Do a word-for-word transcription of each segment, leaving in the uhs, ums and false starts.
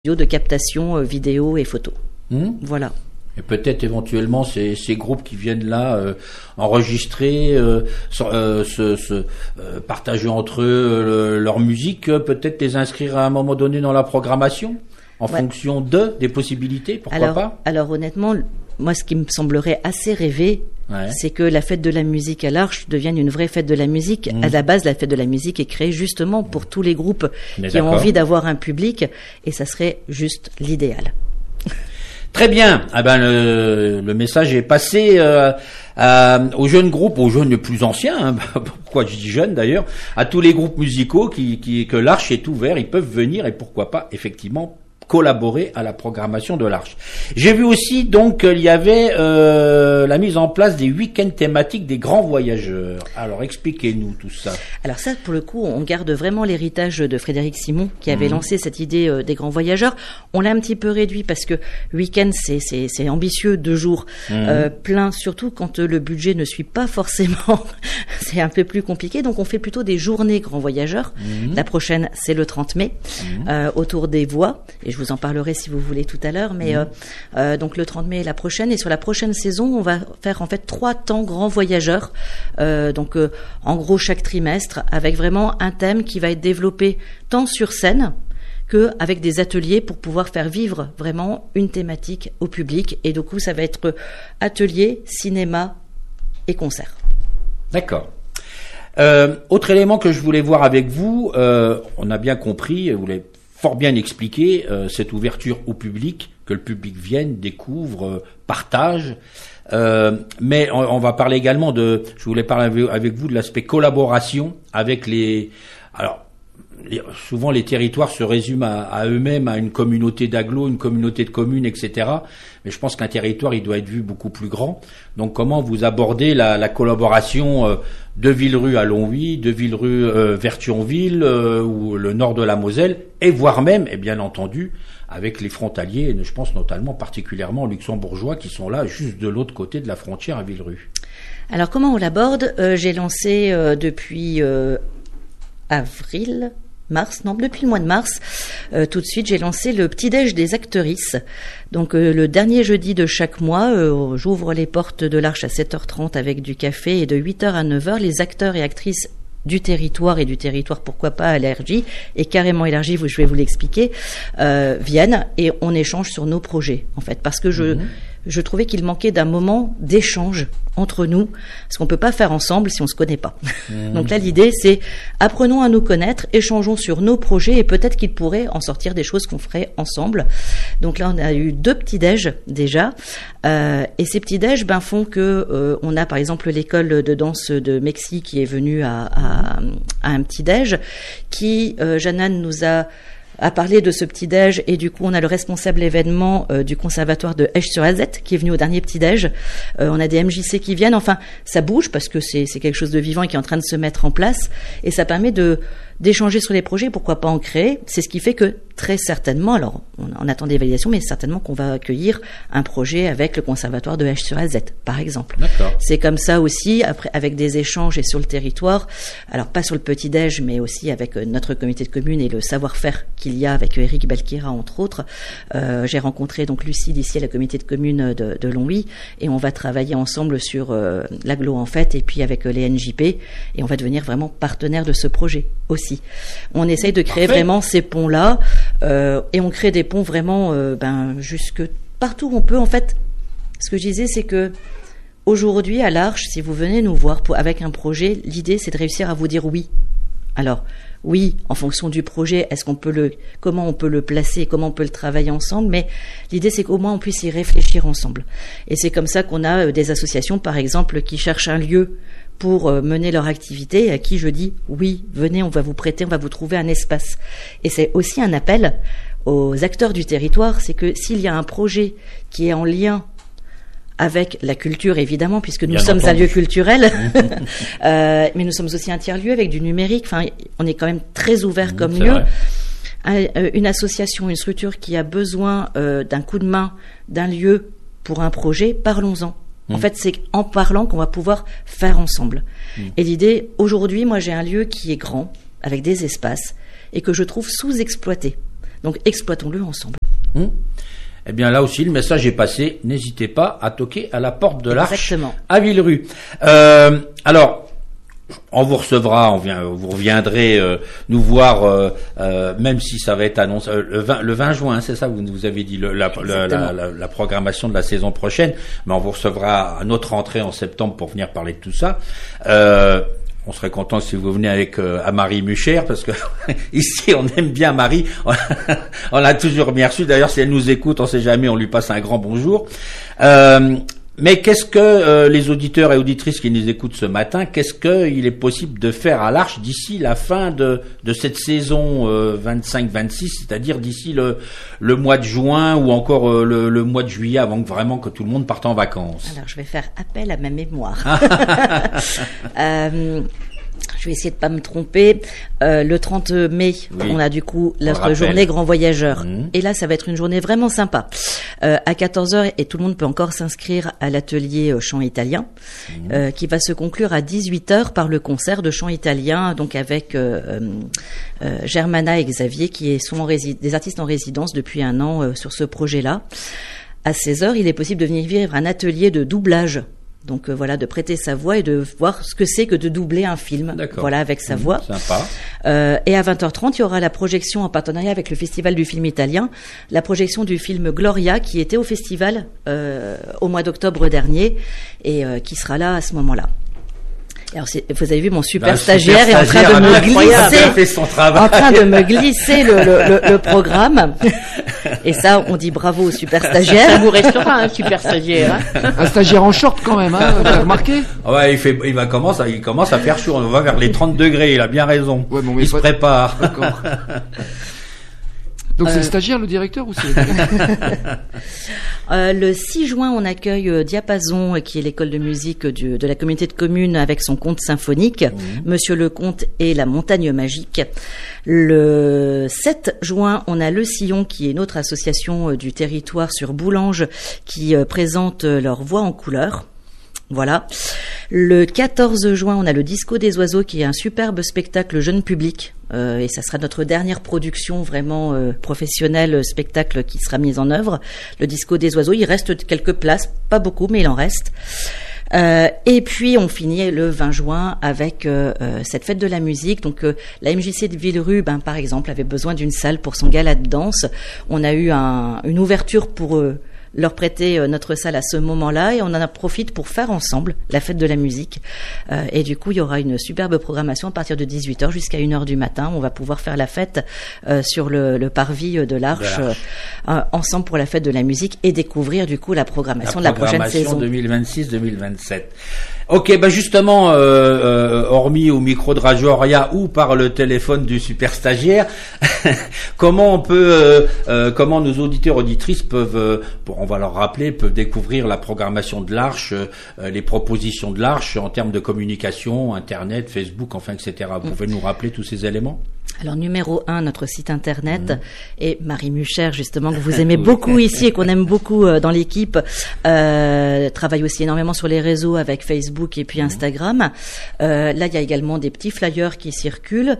de captation euh, vidéo et photo. Mmh. Voilà. Et peut-être éventuellement ces, ces groupes qui viennent là euh, enregistrer, euh, euh, se, se euh, partager entre eux euh, leur musique, euh, peut-être les inscrire à un moment donné dans la programmation en ouais. fonction de des possibilités, pourquoi alors, pas. Alors honnêtement, moi ce qui me semblerait assez rêvé, ouais. c'est que la fête de la musique à l'Arche devienne une vraie fête de la musique. Mmh. À la base, la fête de la musique est créée justement pour tous les groupes qui d'accord. ont envie d'avoir un public, et ça serait juste l'idéal. Très bien. Ah ben le, le message est passé euh, à, aux jeunes groupes, aux jeunes les plus anciens. Hein, pourquoi je dis jeunes d'ailleurs, à tous les groupes musicaux qui, qui que l'Arche est ouvert, ils peuvent venir et pourquoi pas effectivement collaborer à la programmation de l'Arche. J'ai vu aussi donc il y avait euh, la mise en place des week-ends thématiques des grands voyageurs. Alors expliquez-nous tout ça. Alors ça, pour le coup, on garde vraiment l'héritage de Frédéric Simon qui avait mmh. lancé cette idée euh, des grands voyageurs. On l'a un petit peu réduit parce que week-end c'est c'est c'est ambitieux, deux jours mmh. euh, plein, surtout quand euh, le budget ne suit pas forcément. C'est un peu plus compliqué, donc on fait plutôt des journées grands voyageurs. Mmh. La prochaine c'est le trente mai mmh. euh, autour des voies, et je vous en parlerai si vous voulez tout à l'heure, mais mmh. euh, euh, donc le trente mai est la prochaine, et sur la prochaine saison, on va faire en fait trois temps grands voyageurs, euh, donc euh, en gros chaque trimestre, avec vraiment un thème qui va être développé tant sur scène que avec des ateliers pour pouvoir faire vivre vraiment une thématique au public, et du coup ça va être atelier, cinéma et concert. D'accord. Euh, autre élément que je voulais voir avec vous, euh, on a bien compris, vous l'avez fort bien expliqué, euh, cette ouverture au public, que le public vienne, découvre, euh, partage. Euh, mais on, on va parler également de, je voulais parler avec vous de l'aspect collaboration avec les, alors, les, souvent les territoires se résument à, à eux-mêmes, à une communauté d'agglos, une communauté de communes, et cetera. Mais je pense qu'un territoire, il doit être vu beaucoup plus grand. Donc comment vous abordez la, la collaboration euh, de Villerue à Longwy, de Villerue euh, vers Thionville euh, ou le nord de la Moselle, et voire même, et bien entendu, avec les frontaliers, et je pense notamment particulièrement aux luxembourgeois qui sont là juste de l'autre côté de la frontière à Villerue. Alors comment on l'aborde ? euh, J'ai lancé euh, depuis euh, avril... mars, non, depuis le mois de mars, euh, tout de suite, j'ai lancé le petit-déj des actrices. Donc, euh, le dernier jeudi de chaque mois, euh, j'ouvre les portes de l'Arche à sept heures trente avec du café, et de huit heures à neuf heures, les acteurs et actrices du territoire, et du territoire, pourquoi pas, élargi, et carrément élargi, je vais vous l'expliquer, euh, viennent, et on échange sur nos projets, en fait, parce que je... Mmh. Je trouvais qu'il manquait d'un moment d'échange entre nous, parce qu'on peut pas faire ensemble si on se connaît pas. Mmh. Donc là, l'idée, c'est apprenons à nous connaître, échangeons sur nos projets, et peut-être qu'il pourrait en sortir des choses qu'on ferait ensemble. Donc là, on a eu deux petits déj déjà, euh, et ces petits déj, ben, font que euh, on a par exemple l'école de danse de Mexique qui est venue à, à, à un petit déj, qui euh, Jeanne nous a à parler de ce petit-déj, et du coup on a le responsable événement euh, du conservatoire de Esch-sur-Alzette qui est venu au dernier petit-déj, euh, on a des M J C qui viennent, enfin ça bouge parce que c'est, c'est quelque chose de vivant et qui est en train de se mettre en place, et ça permet de d'échanger sur les projets, pourquoi pas en créer. C'est ce qui fait que très certainement, alors on, on attend des validations, mais certainement qu'on va accueillir un projet avec le conservatoire de Esch-sur-Alzette, par exemple. D'accord. C'est comme ça aussi, après, avec des échanges et sur le territoire, alors pas sur le petit-déj, mais aussi avec notre comité de communes et le savoir-faire qu'il y a avec Eric Balkira, entre autres. Euh, j'ai rencontré donc Lucie d'ici à la comité de communes de, de Longwy, et on va travailler ensemble sur euh, l'agglo en fait, et puis avec les N J P, et on va devenir vraiment partenaire de ce projet aussi. On essaye de créer Parfait. Vraiment ces ponts-là, euh, et on crée des ponts vraiment euh, ben, jusque partout où on peut. En fait, ce que je disais, c'est que aujourd'hui, à l'Arche, si vous venez nous voir pour, avec un projet, l'idée, c'est de réussir à vous dire oui. Alors, oui, en fonction du projet, est-ce qu'on peut le, comment on peut le placer, comment on peut le travailler ensemble, mais l'idée, c'est qu'au moins on puisse y réfléchir ensemble. Et c'est comme ça qu'on a des associations, par exemple, qui cherchent un lieu pour mener leur activité, et à qui je dis oui, venez, on va vous prêter, on va vous trouver un espace. Et c'est aussi un appel aux acteurs du territoire, c'est que s'il y a un projet qui est en lien avec la culture, évidemment, puisque nous Bien sommes entendu. Un lieu culturel, euh, mais nous sommes aussi un tiers-lieu avec du numérique, enfin, on est quand même très ouvert mmh, comme lieu. Un, une association, une structure qui a besoin euh, d'un coup de main, d'un lieu pour un projet, parlons-en. En fait, c'est en parlant qu'on va pouvoir faire ensemble. Mmh. Et l'idée, aujourd'hui, moi, j'ai un lieu qui est grand, avec des espaces, et que je trouve sous-exploité. Donc exploitons-le ensemble. Mmh. Eh bien là aussi le message est passé, n'hésitez pas à toquer à la porte de l'Arche à Villerue. Euh, alors on vous recevra, on vient, vous reviendrez euh, nous voir, euh, euh, même si ça va être annoncé euh, le, vingt, le vingt juin, c'est ça, vous vous avez dit le, la, la, la, la, la programmation de la saison prochaine, mais on vous recevra à notre rentrée en septembre pour venir parler de tout ça. Euh, On serait content si vous venez avec euh, à Marie Muchère, parce que ici on aime bien Marie. On l'a toujours bien reçue. D'ailleurs, si elle nous écoute, on sait jamais, on lui passe un grand bonjour. Euh, mais qu'est-ce que euh, les auditeurs et auditrices qui nous écoutent ce matin, qu'est-ce que il est possible de faire à l'Arche d'ici la fin de de cette saison euh, vingt-cinq vingt-six, c'est-à-dire d'ici le le mois de juin ou encore euh, le, le mois de juillet, avant que vraiment que tout le monde parte en vacances. Alors je vais faire appel à ma mémoire. euh, Je vais essayer de pas me tromper. Euh, le trente mai, oui. On a du coup notre journée Grand Voyageur. Mmh. Et là, ça va être une journée vraiment sympa. Euh, à quatorze heures, et tout le monde peut encore s'inscrire à l'atelier chant italien, mmh. euh, qui va se conclure à dix-huit heures par le concert de chant italien, donc avec euh, euh, Germana et Xavier, qui sont en rési- des artistes en résidence depuis un an euh, sur ce projet-là. À seize heures, il est possible de venir vivre un atelier de doublage. Donc euh, voilà, de prêter sa voix et de voir ce que c'est que de doubler un film. D'accord. Voilà, avec sa mmh, voix. Sympa. Euh, et à vingt heures trente, il y aura la projection en partenariat avec le Festival du film italien, la projection du film Gloria, qui était au festival euh, au mois d'octobre dernier et euh, qui sera là à ce moment-là. Alors c'est, vous avez vu, mon super, stagiaire, super stagiaire est en train de me glisser, fait son travail. en train de me glisser le, le, le, le programme. Et ça, on dit bravo au super stagiaire. Ça vous restera un super stagiaire. Hein. Un stagiaire en short quand même, hein, vous avez remarqué? Ouais, il fait, il va commencer, il commence à faire chaud. On va vers les trente degrés. Il a bien raison. Ouais, bon, il se pas... prépare. D'accord. Donc euh... c'est le stagiaire, le directeur, ou c'est le directeur euh, Le six juin, on accueille euh, Diapason, qui est l'école de musique du, de la communauté de communes, avec son conte symphonique, mmh. Monsieur le Comte et la Montagne Magique. Le sept juin, on a Le Sillon, qui est une autre association euh, du territoire sur Boulange, qui euh, présente euh, leur voix en couleur. Voilà. Le quatorze juin, on a le Disco des Oiseaux, qui est un superbe spectacle jeune public. Euh, et ça sera notre dernière production vraiment euh, professionnelle, spectacle qui sera mise en œuvre. Le Disco des Oiseaux, il reste quelques places, pas beaucoup, mais il en reste. Euh, et puis on finit le vingt juin avec euh, euh, cette fête de la musique. Donc euh, la M J C de Villerue, ben, par exemple, avait besoin d'une salle pour son gala de danse. On a eu un, une ouverture pour eux. Leur prêter euh, notre salle à ce moment-là et on en profite pour faire ensemble la fête de la musique. Euh, et du coup, il y aura une superbe programmation à partir de dix-huit heures jusqu'à une heure du matin. On va pouvoir faire la fête euh, sur le, le parvis de l'Arche, de l'Arche. Euh, ensemble pour la fête de la musique et découvrir du coup la programmation, la programmation de la prochaine saison. deux mille vingt-six deux mille vingt-sept. Ok, bah justement, euh, euh, hormis au micro de Radio Oria ou par le téléphone du super stagiaire, comment on peut, euh, euh, comment nos auditeurs auditrices peuvent, euh, pour, on va leur rappeler, peuvent découvrir la programmation de l'Arche, euh, les propositions de l'Arche en termes de communication, Internet, Facebook, enfin, et cetera. Vous pouvez nous rappeler tous ces éléments ? Alors numéro un, notre site internet, mmh. et Marie Muchère justement que vous aimez beaucoup ici et qu'on aime beaucoup euh, dans l'équipe, euh, travaille aussi énormément sur les réseaux avec Facebook et puis Instagram. Euh, là il y a également des petits flyers qui circulent.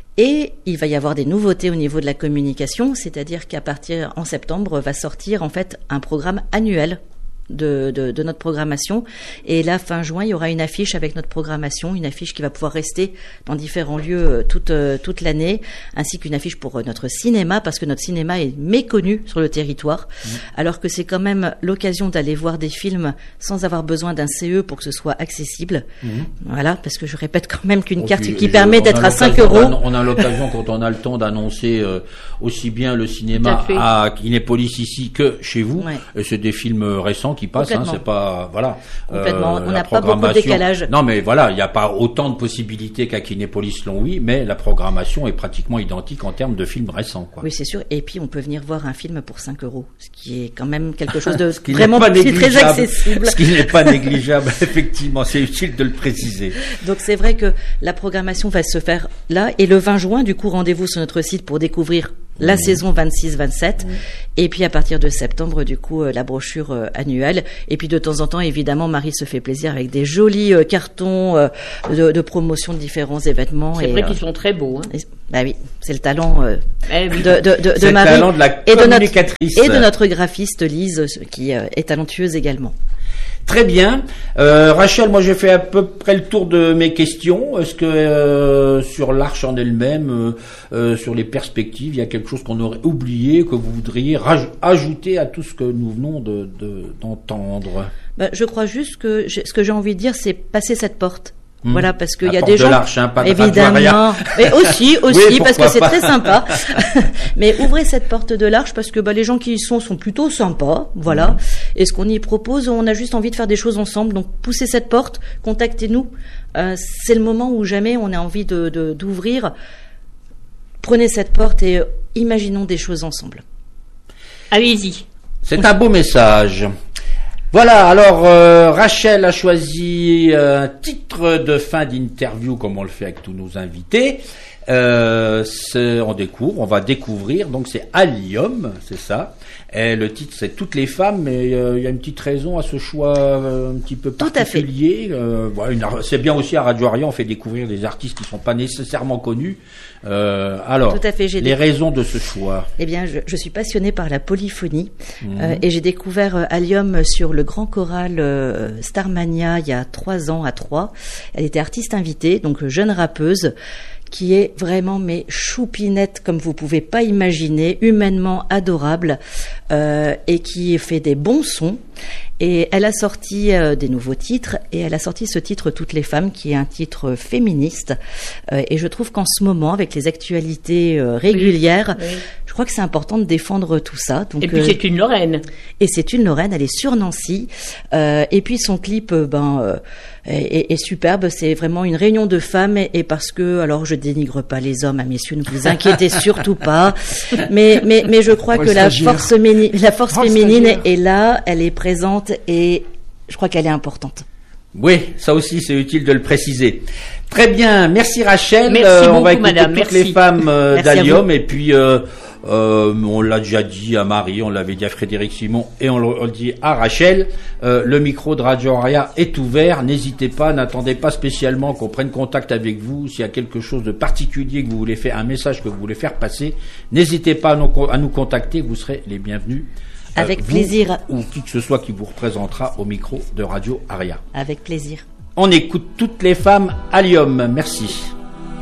Et il va y avoir des nouveautés au niveau de la communication, c'est-à-dire qu'à partir en septembre va sortir en fait un programme annuel de, de, de notre programmation. Et là, fin juin, il y aura une affiche avec notre programmation, une affiche qui va pouvoir rester dans différents lieux toute, toute l'année, ainsi qu'une affiche pour notre cinéma, parce que notre cinéma est méconnu sur le territoire, mmh. alors que c'est quand même l'occasion d'aller voir des films sans avoir besoin d'un C E pour que ce soit accessible. Mmh. Voilà, parce que je répète quand même qu'une carte qui permet d'être à cinq euros. On a l'occasion, quand on a le temps, d'annoncer euh, aussi bien le cinéma à, à Kinépolis ici que chez vous. Ouais. Et c'est des films récents qui passe, hein, c'est pas, voilà. Complètement. Euh, on n'a pas beaucoup de décalage. Non, mais voilà, il n'y a pas autant de possibilités qu'à Kinépolis l'ont, oui, mais la programmation est pratiquement identique en termes de films récents, quoi. Oui, c'est sûr. Et puis, on peut venir voir un film pour cinq euros, ce qui est quand même quelque chose de vraiment très accessible. Ce qui n'est pas négligeable, effectivement. C'est utile de le préciser. Donc, c'est vrai que la programmation va se faire là. Et le vingt juin, du coup, rendez-vous sur notre site pour découvrir la mmh. saison vingt-six vingt-sept. Mmh. Et puis à partir de septembre, du coup, euh, la brochure euh, annuelle. Et puis de temps en temps, évidemment, Marie se fait plaisir avec des jolis euh, cartons euh, de, de promotion de différents événements. C'est et, vrai euh, qu'ils sont très beaux. Hein. et- bah oui, c'est le talent euh, Eh oui. de, de, de, de C'est le Marie talent de la et de notre communicatrice. et de notre graphiste Lise, qui euh, est talentueuse également. Très bien. Euh, Rachel, moi j'ai fait à peu près le tour de mes questions. Est-ce que euh, sur l'Arche en elle-même, euh, euh, sur les perspectives, il y a quelque chose qu'on aurait oublié, que vous voudriez raj- ajouter à tout ce que nous venons de, de, d'entendre? Bah, je crois juste que j'ai- ce que j'ai envie de dire, c'est passer cette porte. Hmm. Voilà, parce qu'il La y a porte des de gens, l'Arche, hein, pas de Radio évidemment, Aria. mais aussi, aussi, Oui, parce que pourquoi c'est pas. très sympa. Mais ouvrez cette porte de l'Arche parce que bah, les gens qui y sont sont plutôt sympas, voilà. Hmm. Et ce qu'on y propose, on a juste envie de faire des choses ensemble. Donc poussez cette porte, contactez-nous. Euh, c'est le moment où jamais on a envie de, de d'ouvrir. Prenez cette porte et euh, imaginons des choses ensemble. Allez-y. C'est un beau message. Voilà, alors euh, Rachel a choisi euh, un titre de fin d'interview comme on le fait avec tous nos invités. Euh, c'est- on découvre, on va découvrir, donc c'est Allium, c'est ça. Et le titre c'est Toutes les femmes, mais euh, il y a une petite raison à ce choix euh, un petit peu Tout à fait. particulier. Euh, voilà, une ar- c'est bien aussi à Radio Aria, on fait découvrir des artistes qui sont pas nécessairement connus. Euh, alors, Tout à fait, j'ai les des- raisons de ce choix. Eh bien, je, je suis passionnée par la polyphonie euh, et j'ai découvert euh, Allium sur le grand choral euh, Starmania il y a trois ans à Troyes. Elle était artiste invitée, donc euh, jeune rappeuse, qui est vraiment mais choupinette comme vous pouvez pas imaginer, humainement adorable euh, et qui fait des bons sons. Et elle a sorti euh, des nouveaux titres et elle a sorti ce titre Toutes les femmes qui est un titre féministe. Euh, et je trouve qu'en ce moment, avec les actualités euh, régulières, Oui. je crois que c'est important de défendre tout ça. Donc, Et puis euh, c'est une Lorraine. et c'est une Lorraine, elle est sur Nancy. Euh, et puis son clip, euh, ben, euh, est, est- est superbe. C'est vraiment une réunion de femmes. Et, et parce que, alors, je dénigre pas les hommes, hein, messieurs, ne vous inquiétez surtout pas. Mais, mais, mais je crois Oh, que le la stagiaire. force, méni- la force Oh, le féminine stagiaire. est là, elle est présente et je crois qu'elle est importante. Oui, ça aussi c'est utile de le préciser. Très bien, merci Rachel. Merci Euh, on beaucoup, va écouter madame, toutes merci. les femmes euh, Merci à d'Allium et puis euh, euh, on l'a déjà dit à Marie, on l'avait dit à Frédéric Simon et on le, on le dit à Rachel. Euh, le micro de Radio Aria est ouvert. N'hésitez pas, n'attendez pas spécialement qu'on prenne contact avec vous. S'il y a quelque chose de particulier que vous voulez faire, un message que vous voulez faire passer, n'hésitez pas à nous, à nous contacter. Vous serez les bienvenus. Euh, Avec vous plaisir. Ou qui que ce soit qui vous représentera au micro de Radio Aria. Avec plaisir. On écoute Toutes les femmes Allium. Merci.